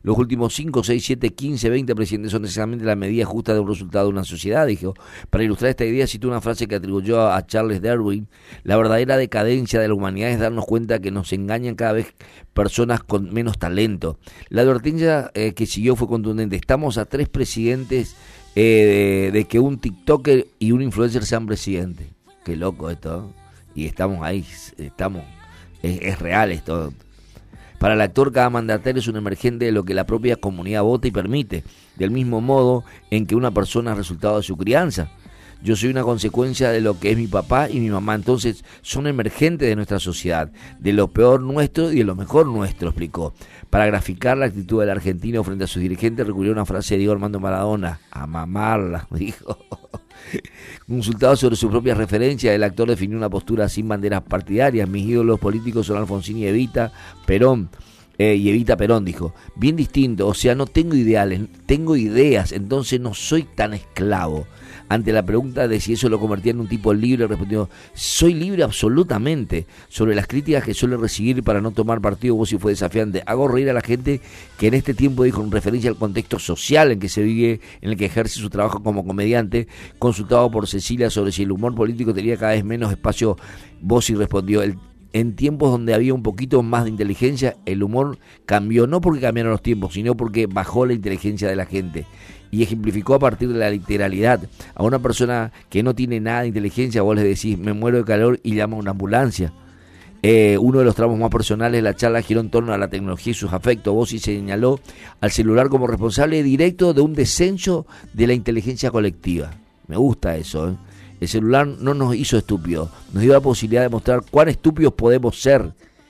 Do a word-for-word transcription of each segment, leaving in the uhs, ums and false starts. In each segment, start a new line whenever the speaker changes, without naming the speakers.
Los últimos cinco, seis, siete, quince, veinte presidentes son necesariamente la medida justa de un resultado de una sociedad, dijo. Para ilustrar esta idea citó una frase que atribuyó a Charles Darwin: la verdadera decadencia de la humanidad es darnos cuenta que nos engañan cada vez personas con menos talento. La advertencia eh, que siguió fue contundente: estamos a tres presidentes eh, de, de que un TikToker y un influencer sean presidentes. Qué loco esto, ¿eh? Y estamos ahí, estamos, es, es real esto. Para el actor, cada mandatario es un emergente de lo que la propia comunidad vota y permite, del mismo modo en que una persona es resultado de su crianza. Yo soy una consecuencia de lo que es mi papá y mi mamá, entonces son emergentes de nuestra sociedad, de lo peor nuestro y de lo mejor nuestro, explicó. Para graficar la actitud del argentino frente a sus dirigentes, recurrió a una frase de Diego Armando Maradona: a mamarla, dijo. Consultado sobre sus propias referencias, el actor definió una postura sin banderas partidarias. Mis ídolos políticos son Alfonsín y Evita Perón. Eh, y Evita Perón, dijo. Bien distinto, o sea, no tengo ideales, tengo ideas, entonces no soy tan esclavo. Ante la pregunta de si eso lo convertía en un tipo libre, respondió: soy libre absolutamente. Sobre las críticas que suele recibir para no tomar partido, vos si fue desafiante. Hago reír a la gente que en este tiempo, dijo, en referencia al contexto social en que se vive, en el que ejerce su trabajo como comediante. Consultado por Cecilia sobre si el humor político tenía cada vez menos espacio, Bossi respondió: el en tiempos donde había un poquito más de inteligencia, el humor cambió, no porque cambiaron los tiempos, sino porque bajó la inteligencia de la gente. Y ejemplificó a partir de la literalidad. A una persona que no tiene nada de inteligencia, vos le decís: me muero de calor, y llama a una ambulancia. Eh, uno de los tramos más personales de la charla giró en torno a la tecnología y sus afectos. Bossi señaló al celular como responsable directo de un descenso de la inteligencia colectiva. Me gusta eso, ¿eh? El celular no nos hizo estúpidos, nos dio la posibilidad de mostrar cuán estúpidos podemos ser.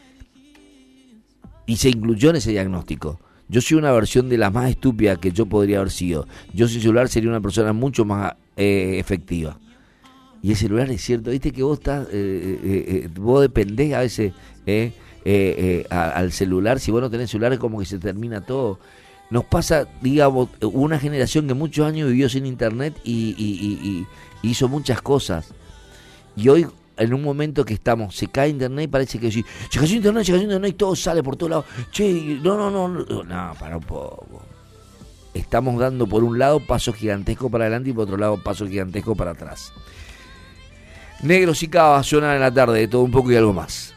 Y se incluyó en ese diagnóstico. Yo soy una versión de la más estúpida que yo podría haber sido. Yo sin celular sería una persona mucho más eh, efectiva. Y el celular es cierto, viste que vos estás, eh, eh, eh, vos dependés a veces eh, eh, eh, a, al celular. Si vos no tenés celular es como que se termina todo. Nos pasa, digamos, una generación que muchos años vivió sin internet y, y, y, y hizo muchas cosas. Y hoy, en un momento que estamos, se cae internet y parece que sí, se cayó internet, se cayó internet y todo sale por todos lados. Che, no, no, no, no, no, para un poco. Estamos dando por un lado pasos gigantescos para adelante y por otro lado pasos gigantescos para atrás. Negros y Cava suenan en la tarde, de todo un poco y algo más.